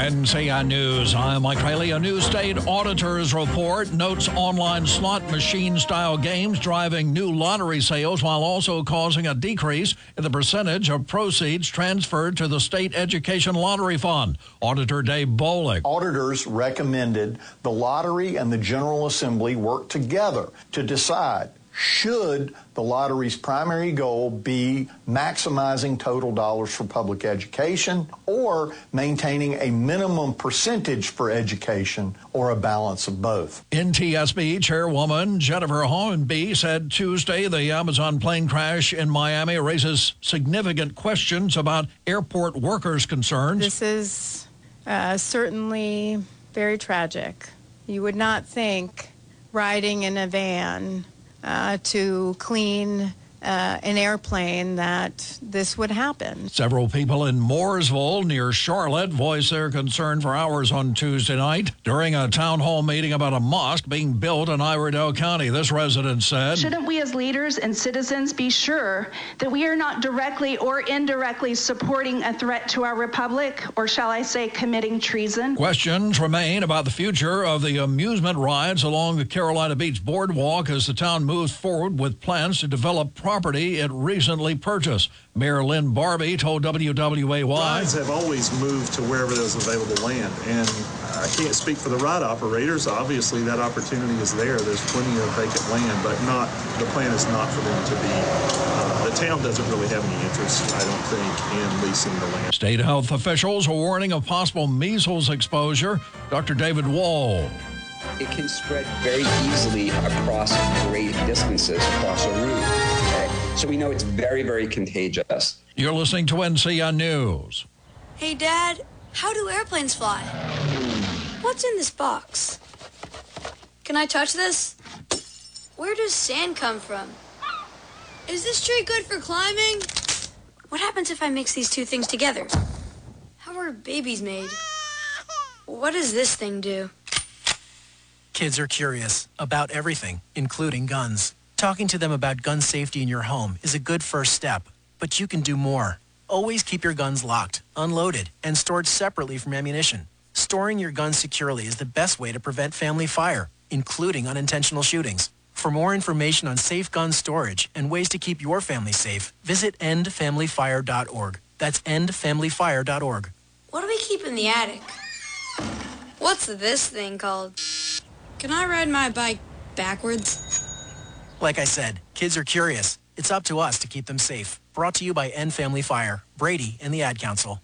NCI News, I'm Mike Haley. A new state auditor's report notes online slot machine-style games driving new lottery sales while also causing a decrease in the percentage of proceeds transferred to the state education lottery fund. Auditor Dave Bolick. Auditors recommended the lottery and the General Assembly work together to decide should the lottery's primary goal be maximizing total dollars for public education or maintaining a minimum percentage for education or a balance of both. NTSB Chairwoman Jennifer Hornby said Tuesday the Amazon plane crash in Miami raises significant questions about airport workers' concerns. This is certainly very tragic. You would not think riding in a van to clean an airplane that this would happen. Several people in Mooresville near Charlotte voiced their concern for hours on Tuesday night during a town hall meeting about a mosque being built in Iredell County. This resident said, "Shouldn't we as leaders and citizens be sure that we are not directly or indirectly supporting a threat to our republic, or shall I say committing treason?" Questions remain about the future of the amusement rides along the Carolina Beach Boardwalk as the town moves forward with plans to develop property it recently purchased. Mayor Lynn Barbie told WWAY. Rides have always moved to wherever there's available land, and I can't speak for the ride operators. Obviously, that opportunity is there. There's plenty of vacant land, but the plan is not for them to be. The town doesn't really have any interest, I don't think, in leasing the land. State health officials are warning of possible measles exposure. Dr. David Wall. It can spread very easily across great distances across a room. Okay? So we know it's very, very contagious. You're listening to NCI News. Hey, Dad, how do airplanes fly? What's in this box? Can I touch this? Where does sand come from? Is this tree good for climbing? What happens if I mix these two things together? How are babies made? What does this thing do? Kids are curious about everything, including guns. Talking to them about gun safety in your home is a good first step, but you can do more. Always keep your guns locked, unloaded, and stored separately from ammunition. Storing your guns securely is the best way to prevent family fire, including unintentional shootings. For more information on safe gun storage and ways to keep your family safe, visit endfamilyfire.org. That's endfamilyfire.org. What do we keep in the attic? What's this thing called? Can I ride my bike backwards? Like I said, kids are curious. It's up to us to keep them safe. Brought to you by End Family Fire, Brady, and the Ad Council.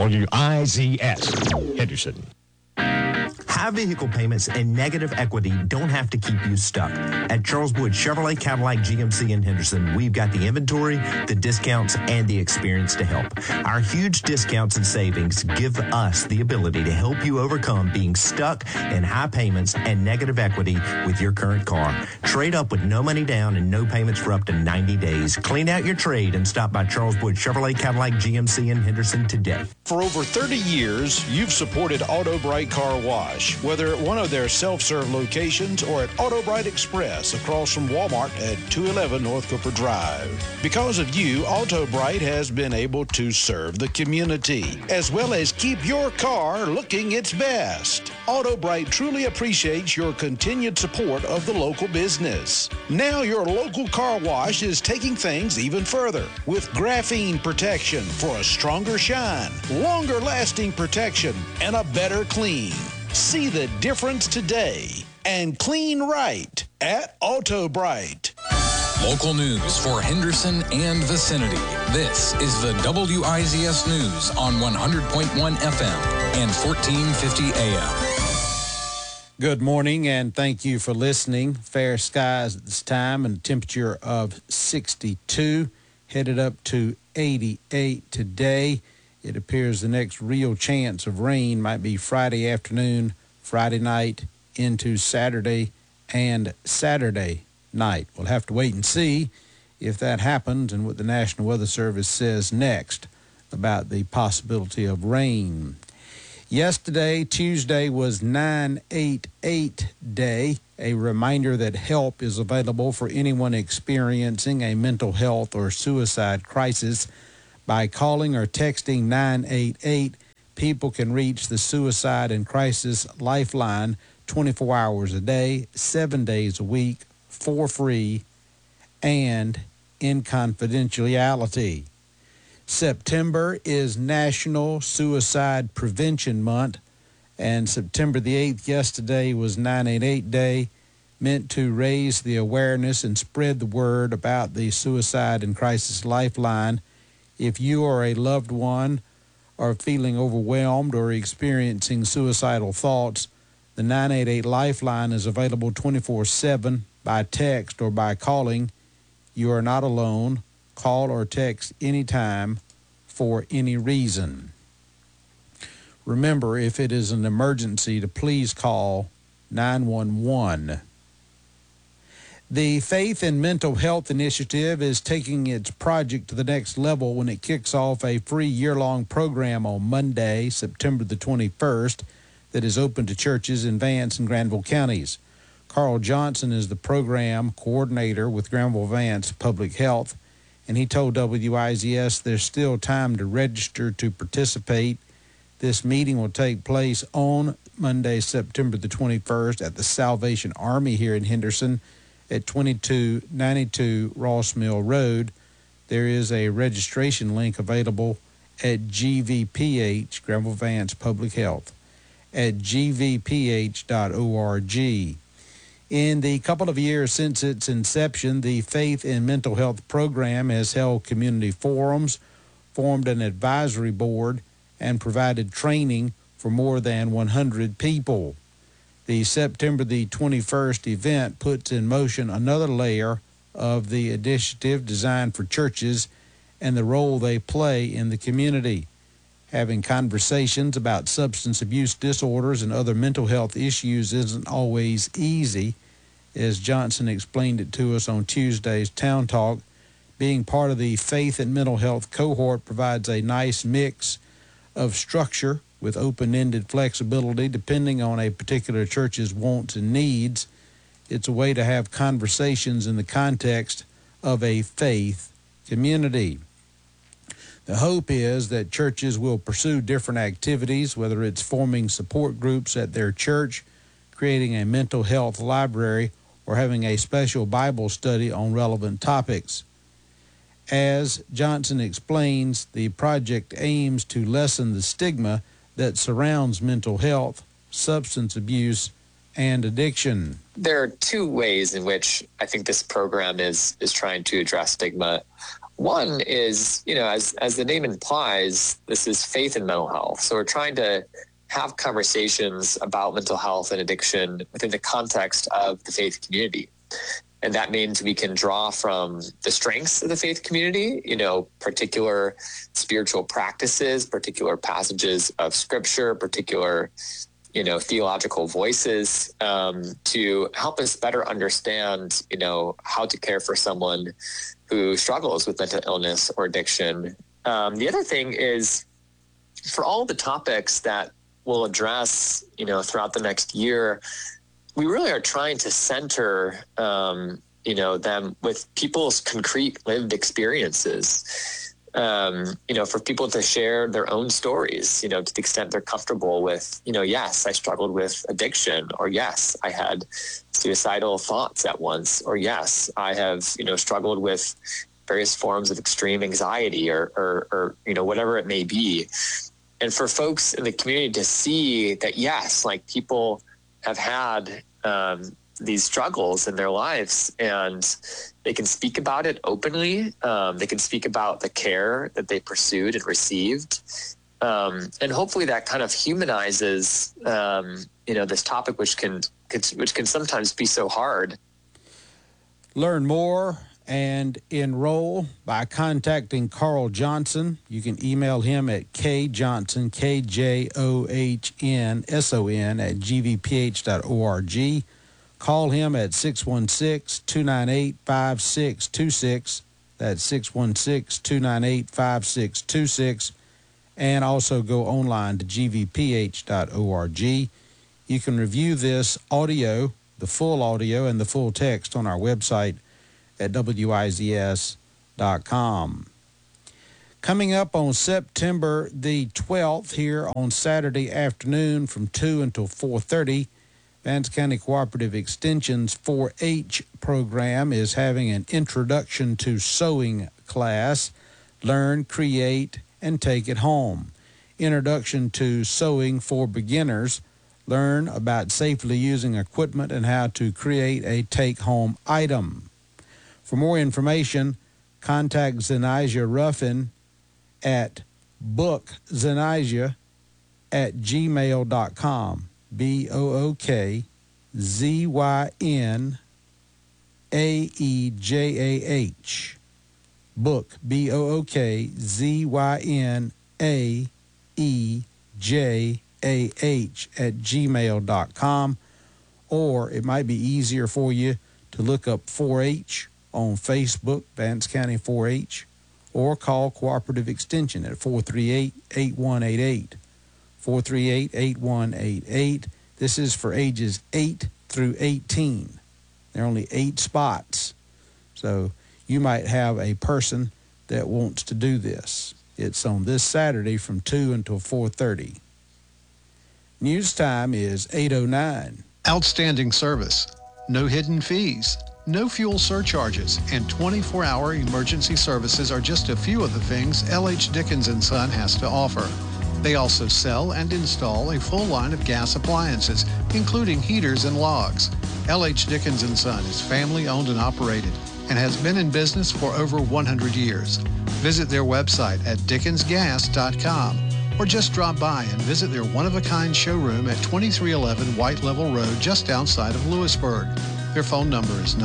WIZS, Henderson. High vehicle payments and negative equity don't have to keep you stuck. At Charles Wood Chevrolet Cadillac GMC in Henderson, we've got the inventory, the discounts, and the experience to help. Our huge discounts and savings give us the ability to help you overcome being stuck in high payments and negative equity with your current car. Trade up with no money down and no payments for up to 90 days. Clean out your trade and stop by Charles Wood Chevrolet Cadillac GMC in Henderson today. For over 30 years, you've supported Auto Bright Car Wash, whether at one of their self-serve locations or at Auto Bright Express across from Walmart at 211 North Cooper Drive. Because of you, Auto Bright has been able to serve the community, as well as keep your car looking its best. Auto Bright truly appreciates your continued support of the local business. Now your local car wash is taking things even further with graphene protection for a stronger shine, longer lasting protection, and a better clean. See the difference today and clean right at Auto Bright. Local news for Henderson and vicinity. This is the WIZS News on 100.1 FM and 1450 AM. Good morning, and thank you for listening. Fair skies at this time and a temperature of 62, headed up to 88 today. It appears the next real chance of rain might be Friday afternoon, Friday night, into Saturday and Saturday night. We'll have to wait and see if that happens and what the National Weather Service says next about the possibility of rain. Yesterday, Tuesday, was 988 Day, a reminder that help is available for anyone experiencing a mental health or suicide crisis by calling or texting 988. people can reach the Suicide and Crisis Lifeline 24 hours a day, 7 days a week, for free, and in confidentiality. September is National Suicide Prevention Month, and September the 8th, yesterday, was 988 Day, meant to raise the awareness and spread the word about the Suicide and Crisis Lifeline. If you or a loved one are feeling overwhelmed or experiencing suicidal thoughts, the 988 Lifeline is available 24/7 by text or by calling. You are not alone. Call or text anytime for any reason. Remember, if it is an emergency, to please call 911. The Faith and Mental Health Initiative is taking its project to the next level when it kicks off a free year-long program on Monday, September the 21st, that is open to churches in Vance and Granville counties. Carl Johnson is the program coordinator with Granville-Vance Public Health, and he told WIZS there's still time to register to participate. This meeting will take place on Monday, September the 21st at the Salvation Army here in Henderson at 2292 Ross Mill Road. There is a registration link available at GVPH, Granville-Vance Public Health, at gvph.org. In the couple of years since its inception, the Faith and Mental Health Program has held community forums, formed an advisory board, and provided training for more than 100 people. The September the 21st event puts in motion another layer of the initiative designed for churches and the role they play in the community. Having conversations about substance abuse disorders and other mental health issues isn't always easy. As Johnson explained it to us on Tuesday's Town Talk, being part of the Faith and Mental Health cohort provides a nice mix of structure with open-ended flexibility depending on a particular church's wants and needs. It's a way to have conversations in the context of a faith community. The hope is that churches will pursue different activities, whether it's forming support groups at their church, creating a mental health library, or having a special Bible study on relevant topics. As Johnson explains, the project aims to lessen the stigma that surrounds mental health, substance abuse, and addiction. There are two ways in which I think this program is trying to address stigma. One is, as the name implies, this is faith and mental health. So we're trying to have conversations about mental health and addiction within the context of the faith community. And that means we can draw from the strengths of the faith community, particular spiritual practices, particular passages of scripture, particular, theological voices, to help us better understand, how to care for someone who struggles with mental illness or addiction. The other thing is, for all the topics that we'll address, throughout the next year, we really are trying to center, them with people's concrete lived experiences, for people to share their own stories, to the extent they're comfortable with, yes, I struggled with addiction, or yes, I had suicidal thoughts at once, or yes, I have, struggled with various forms of extreme anxiety or whatever it may be. And for folks in the community to see that, yes, like people have had these struggles in their lives and they can speak about it openly. They can speak about the care that they pursued and received. And hopefully that kind of humanizes, this topic, which can sometimes be so hard. Learn more and enroll by contacting Carl Johnson. You can email him at kjohnson, KJOHNSON at gvph.org. Call him at 616-298-5626. That's 616-298-5626. And also go online to gvph.org. You can review this audio, the full audio and the full text on our website at WIZS.com. Coming up on September the 12th here on Saturday afternoon from 2 until 4:30, Vance County Cooperative Extension's 4-H program is having an Introduction to Sewing class. Learn, create, and take it home. Introduction to Sewing for Beginners. Learn about safely using equipment and how to create a take-home item. For more information, contact Zenisia Ruffin at bookzenisia@gmail.com. BOOKZYNAEJAH. Book, BOOKZYNAEJAH@gmail.com. Or it might be easier for you to look up 4-H on Facebook, Vance County 4-H, or call Cooperative Extension at 438-8188. 438-8188. This is for ages 8 through 18. There are only 8 spots. So you might have a person that wants to do this. It's on this Saturday from 2 until 4:30. News time is 8:09. Outstanding service, no hidden fees, no fuel surcharges, and 24-hour emergency services are just a few of the things L.H. Dickens & Son has to offer. They also sell and install a full line of gas appliances, including heaters and logs. L.H. Dickens & Son is family-owned and operated and has been in business for over 100 years. Visit their website at dickensgas.com or just drop by and visit their one-of-a-kind showroom at 2311 White Level Road just outside of Lewisburg. Their phone number is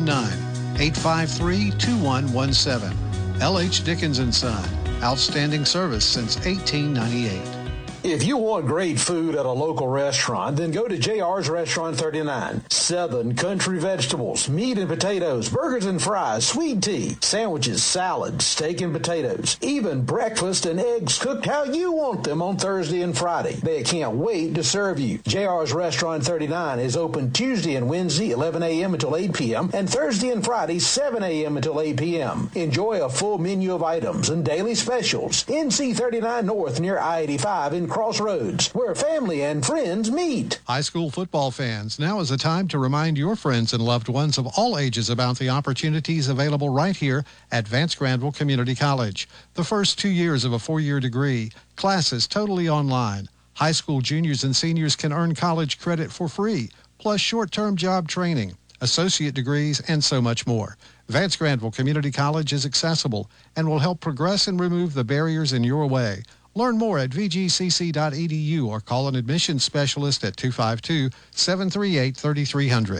919-853-2117. L.H. Dickens & Son. Outstanding service since 1898. If you want great food at a local restaurant, then go to JR's Restaurant 39. 7 country vegetables, meat and potatoes, burgers and fries, sweet tea, sandwiches, salads, steak and potatoes, even breakfast and eggs cooked how you want them on Thursday and Friday. They can't wait to serve you. JR's Restaurant 39 is open Tuesday and Wednesday, 11 a.m. until 8 p.m., and Thursday and Friday, 7 a.m. until 8 p.m. Enjoy a full menu of items and daily specials. NC 39 North near I-85 in Crossroads, where family and friends meet. High school football fans, now is the time to remind your friends and loved ones of all ages about the opportunities available right here at Vance Granville Community College. The first 2 years of a 4-year degree, classes totally online. High school juniors and seniors can earn college credit for free, plus short-term job training, associate degrees, and so much more. Vance Granville Community College is accessible and will help progress and remove the barriers in your way. Learn more at vgcc.edu or call an admissions specialist at 252-738-3300.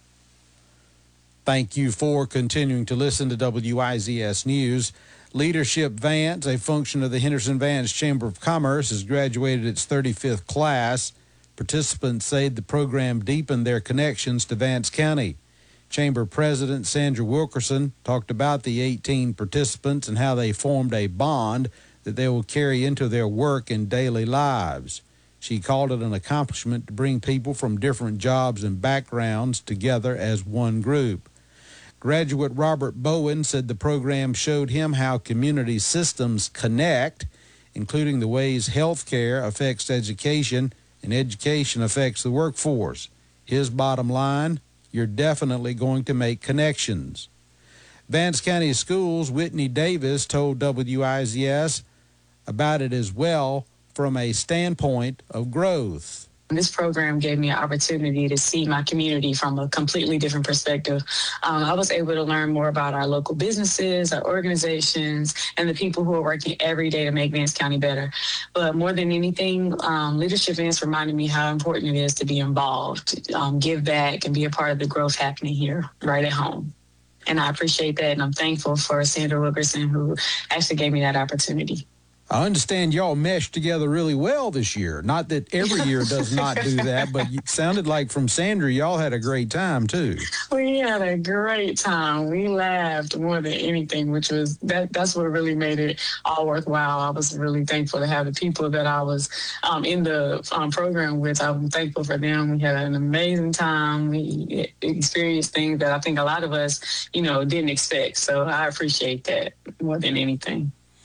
Thank you for continuing to listen to WIZS News. Leadership Vance, a function of the Henderson-Vance Chamber of Commerce, has graduated its 35th class. Participants say the program deepened their connections to Vance County. Chamber President Sandra Wilkerson talked about the 18 participants and how they formed a bond that they will carry into their work and daily lives. She called it an accomplishment to bring people from different jobs and backgrounds together as one group. Graduate Robert Bowen said the program showed him how community systems connect, including the ways healthcare affects education and education affects the workforce. His bottom line, you're definitely going to make connections. Vance County Schools' Whitney Davis told WIZS about it as well from a standpoint of growth. This program gave me an opportunity to see my community from a completely different perspective. I was able to learn more about our local businesses, our organizations, and the people who are working every day to make Vance County better. But more than anything, Leadership Vance reminded me how important it is to be involved, give back, and be a part of the growth happening here right at home. And I appreciate that, and I'm thankful for Sandra Wilkerson, who actually gave me that opportunity. I understand y'all meshed together really well this year. Not that every year does not do that, but it sounded like from Sandra, y'all had a great time, too. We had a great time. We laughed more than anything, which was, that's what really made it all worthwhile. I was really thankful to have the people that I was in the program with. I'm thankful for them. We had an amazing time. We experienced things that I think a lot of us, didn't expect. So I appreciate that more than anything.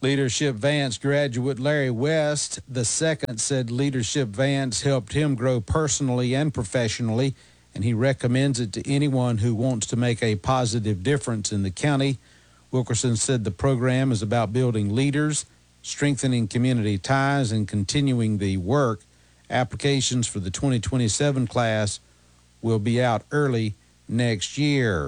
Leadership Vance graduate Larry West II said Leadership Vance helped him grow personally and professionally, and he recommends it to anyone who wants to make a positive difference in the county. Wilkerson said the program is about building leaders, strengthening community ties, and continuing the work. Applications for the 2027 class will be out early next year.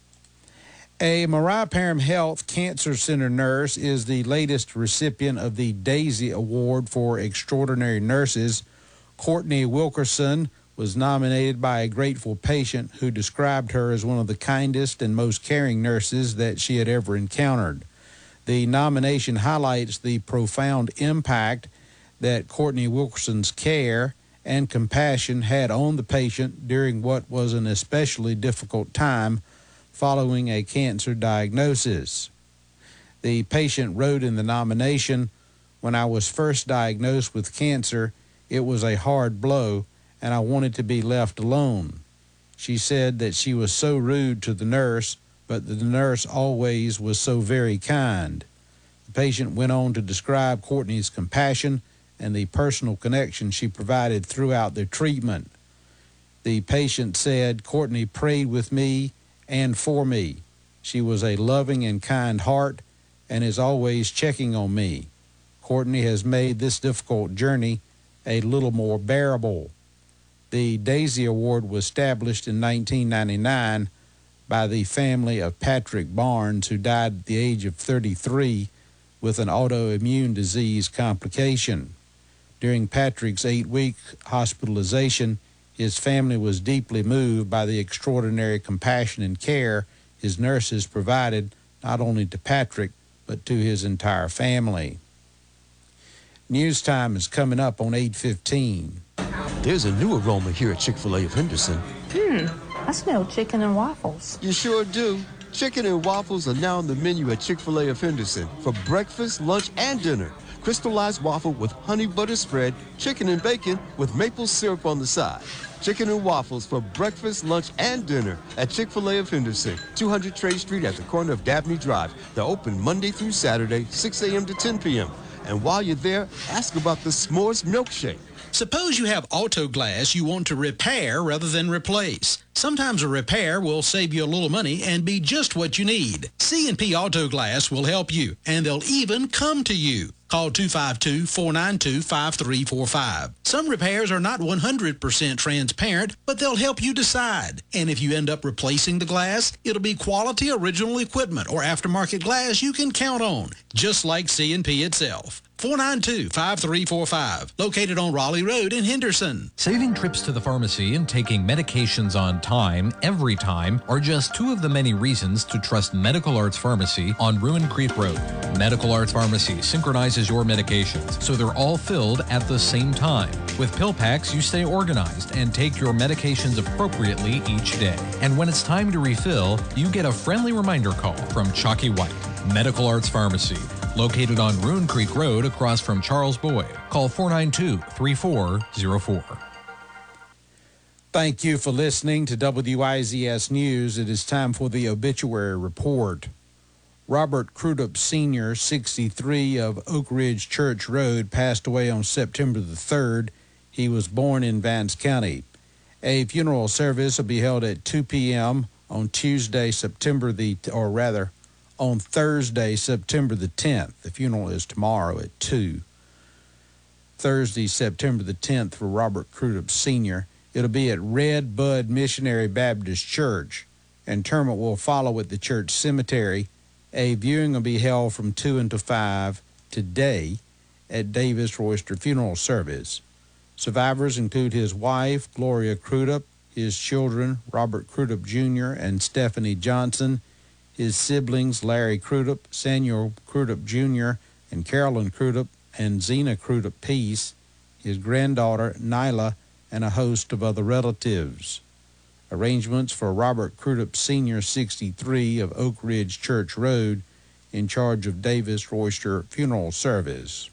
A Mariah Parham Health Cancer Center nurse is the latest recipient of the Daisy Award for Extraordinary Nurses. Courtney Wilkerson was nominated by a grateful patient who described her as one of the kindest and most caring nurses that she had ever encountered. The nomination highlights the profound impact that Courtney Wilkerson's care and compassion had on the patient during what was an especially difficult time following a cancer diagnosis. The patient wrote in the nomination, "When I was first diagnosed with cancer, it was a hard blow, and I wanted to be left alone." She said that she was so rude to the nurse, but the nurse always was so very kind. The patient went on to describe Courtney's compassion and the personal connection she provided throughout their treatment. The patient said, "Courtney prayed with me and for me. She was a loving and kind heart and is always checking on me. Courtney has made this difficult journey a little more bearable." The Daisy Award was established in 1999 by the family of Patrick Barnes, who died at the age of 33 with an autoimmune disease complication. During Patrick's 8-week hospitalization, his family was deeply moved by the extraordinary compassion and care his nurses provided not only to Patrick, but to his entire family. News time is coming up on 8:15. There's a new aroma here at Chick-fil-A of Henderson. I smell chicken and waffles. You sure do. Chicken and waffles are now on the menu at Chick-fil-A of Henderson for breakfast, lunch, and dinner. Crystallized waffle with honey butter spread, chicken and bacon with maple syrup on the side. Chicken and waffles for breakfast, lunch, and dinner at Chick-fil-A of Henderson, 200 Trade Street at the corner of Dabney Drive. They're open Monday through Saturday, 6 a.m. to 10 p.m. And while you're there, ask about the s'mores milkshake. Suppose you have auto glass you want to repair rather than replace. Sometimes a repair will save you a little money and be just what you need. C&P Auto Glass will help you, and they'll even come to you. Call 252-492-5345. Some repairs are not 100% transparent, but they'll help you decide. And if you end up replacing the glass, it'll be quality original equipment or aftermarket glass you can count on, just like C&P itself. 492-5345, located on Raleigh Road in Henderson. Saving trips to the pharmacy and taking medications on time, every time, are just two of the many reasons to trust Medical Arts Pharmacy on Ruin Creek Road. Medical Arts Pharmacy synchronizes your medications, so they're all filled at the same time. With pill packs, you stay organized and take your medications appropriately each day. And when it's time to refill, you get a friendly reminder call from Chalky White. Medical Arts Pharmacy, located on Ruin Creek Road across from Charles Boyd. Call 492-3404. Thank you for listening to WIZS News. It is time for the obituary report. Robert Crudup Sr., 63, of Oak Ridge Church Road, passed away on September the 3rd. He was born in Vance County. A funeral service will be held at 2 p.m. on Thursday, September the 10th. The funeral is tomorrow at 2. Thursday, September the 10th for Robert Crudup Sr. It'll be at Red Bud Missionary Baptist Church. Interment will follow at the church cemetery. A viewing will be held from 2 until 5 today at Davis Royster Funeral Service. Survivors include his wife, Gloria Crudup, his children, Robert Crudup Jr. and Stephanie Johnson, his siblings, Larry Crudup, Samuel Crudup Jr., and Carolyn Crudup, and Zena Crudup Peace, his granddaughter, Nyla, and a host of other relatives. Arrangements for Robert Crudup Sr., 63, of Oak Ridge Church Road, in charge of Davis Royster Funeral Service.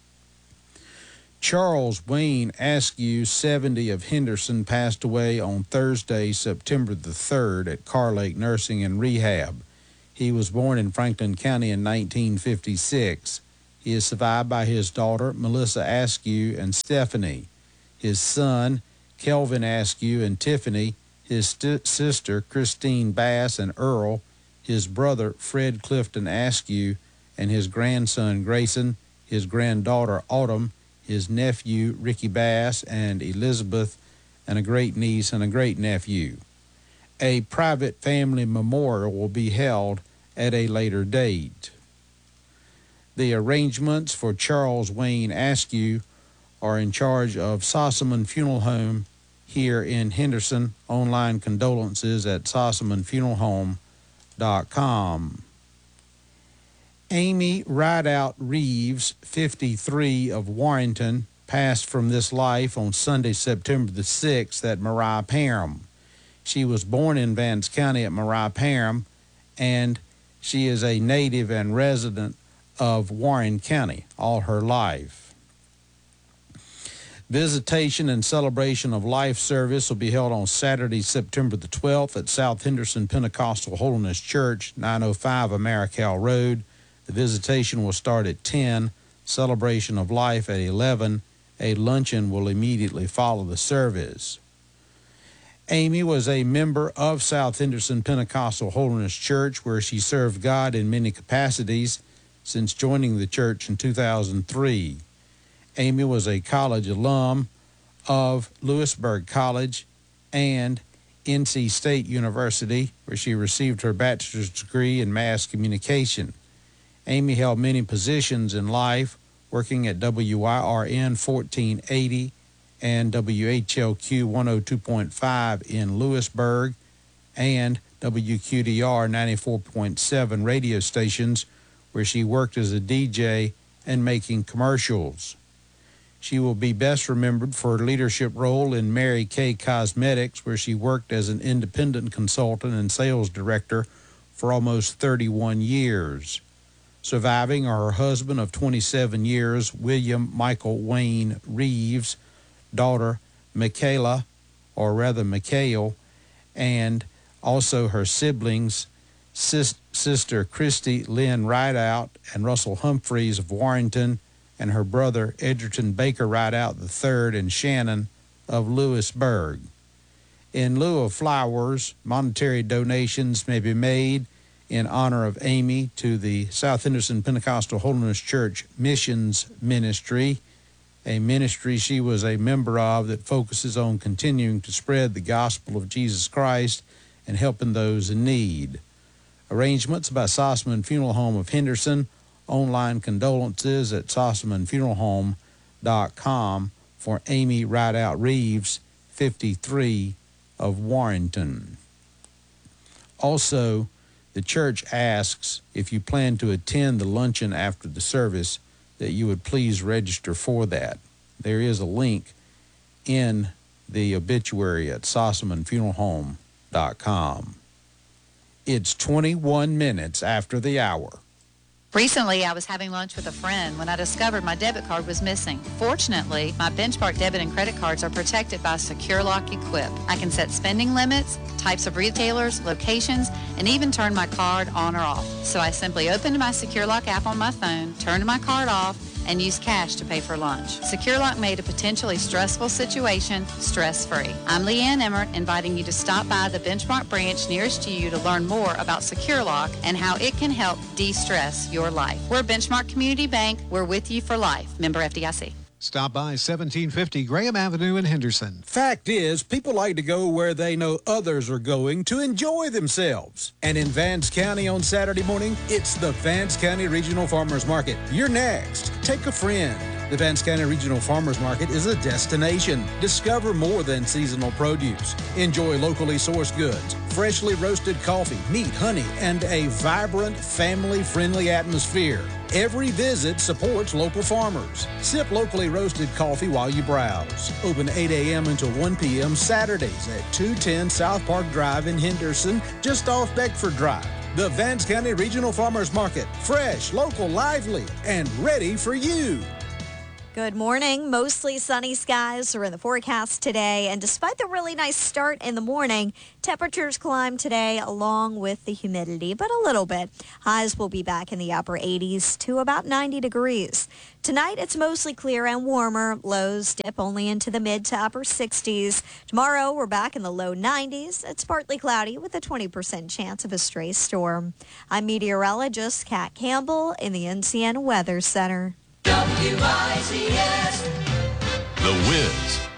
Charles Wayne Askew, 70, of Henderson, passed away on Thursday, September the 3rd at Car Lake Nursing and Rehab. He was born in Franklin County in 1956. He is survived by his daughter, Melissa Askew, and Stephanie, his son, Kelvin Askew and Tiffany, his sister, Christine Bass and Earl, his brother, Fred Clifton Askew, and his grandson, Grayson, his granddaughter, Autumn, his nephew, Ricky Bass, and Elizabeth, and a great niece and a great nephew. A private family memorial will be held at a later date. The arrangements for Charles Wayne Askew are in charge of Sossaman Funeral Home here in Henderson. Online condolences at sossamanfuneralhome.com. Amy Rideout Reeves, 53, of Warrenton, passed from this life on Sunday, September the 6th at Maria Parham. She was born in Vance County at Maria Parham, and she is a native and resident of Warren County all her life. Visitation and celebration of life service will be held on Saturday, September the 12th at South Henderson Pentecostal Holiness Church, 905 Americal Road. The visitation will start at 10, celebration of life at 11. A luncheon will immediately follow the service. Amy was a member of South Henderson Pentecostal Holiness Church, where she served God in many capacities since joining the church in 2003. Amy was a college alum of Lewisburg College and NC State University, where she received her bachelor's degree in mass communication. Amy held many positions in life, working at WYRN 1480 and WHLQ 102.5 in Lewisburg and WQDR 94.7 radio stations, where she worked as a DJ and making commercials. She will be best remembered for her leadership role in Mary Kay Cosmetics, where she worked as an independent consultant and sales director for almost 31 years. Surviving are her husband of 27 years, William Michael Wayne Reeves, daughter Michaela, or rather Mikhail, and also her siblings, Sister Christy Lynn Rideout and Russell Humphreys of Warrenton, and her brother Edgerton Baker Rideout III and Shannon of Lewisburg. In lieu of flowers, monetary donations may be made in honor of Amy to the South Henderson Pentecostal Holiness Church Missions Ministry, a ministry she was a member of that focuses on continuing to spread the gospel of Jesus Christ and helping those in need. Arrangements by Sossaman Funeral Home of Henderson. Online condolences at sossamanfuneralhome.com for Amy Rideout Reeves, 53, of Warrenton. Also, the church asks if you plan to attend the luncheon after the service that you would please register for that. There is a link in the obituary at sossamanfuneralhome.com. It's 21 minutes after the hour. Recently, I was having lunch with a friend when I discovered my debit card was missing. Fortunately, my Benchmark debit and credit cards are protected by SecureLock Equip. I can set spending limits, types of retailers, locations, and even turn my card on or off. So I simply opened my SecureLock app on my phone, turned my card off, and used cash to pay for lunch. SecureLock made a potentially stressful situation stress-free. I'm Leanne Emmert, inviting you to stop by the Benchmark branch nearest to you to learn more about SecureLock and how it can help de-stress your life. We're Benchmark Community Bank. We're with you for life. Member FDIC. Stop by 1750 Graham Avenue in Henderson. Fact is, people like to go where they know others are going to enjoy themselves. And in Vance County on Saturday morning, it's the Vance County Regional Farmers Market. You're next. Take a friend. The Vance County Regional Farmers Market is a destination. Discover more than seasonal produce. Enjoy locally sourced goods, freshly roasted coffee, meat, honey, and a vibrant, family-friendly atmosphere. Every visit supports local farmers. Sip locally roasted coffee while you browse. Open 8 a.m. until 1 p.m. Saturdays at 210 South Park Drive in Henderson, just off Beckford Drive. The Vance County Regional Farmers Market. Fresh, local, lively, and ready for you. Good morning. Mostly sunny skies are in the forecast today, and despite the really nice start in the morning, temperatures climb today along with the humidity, but a little bit. Highs will be back in the upper 80s to about 90 degrees. Tonight, it's mostly clear and warmer. Lows dip only into the mid to upper 60s. Tomorrow, we're back in the low 90s. It's partly cloudy with a 20% chance of a stray storm. I'm meteorologist Kat Campbell in the NCN Weather Center. WICS. The Wiz.